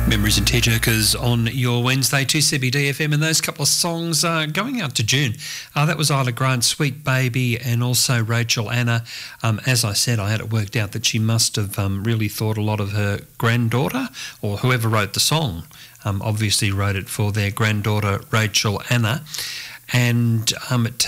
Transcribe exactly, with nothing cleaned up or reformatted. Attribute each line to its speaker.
Speaker 1: Memories and Tearjerkers on your Wednesday to C B D F M, and those couple of songs uh, going out to June. Uh, that was Isla Grant, Sweet Baby, and also Rachel Anna. Um, as I said, I had it worked out that she must have um, really thought a lot of her granddaughter, or whoever wrote the song, um, obviously wrote it for their granddaughter Rachel Anna. And um, it